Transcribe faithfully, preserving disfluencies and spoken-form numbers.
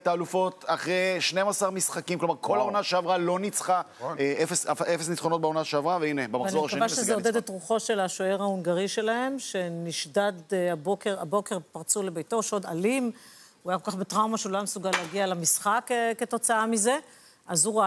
האלופות אחרי שנים עשר משחקים, כלומר כל העונה שעברה לא ניצחה, אפס, אפס ניצחונות בעונה שעברה, והנה, במחזור השני ואני מקווה שזה עודד את רוחו של השוער ההונגרי שלהם, שנשדד הבוקר, הבוקר פרצו לביתו, שוד אלים, הוא היה כל כך בטראומה שהוא לא היה מסוגל להגיע למשחק כתוצאה מזה, אז הוא ראה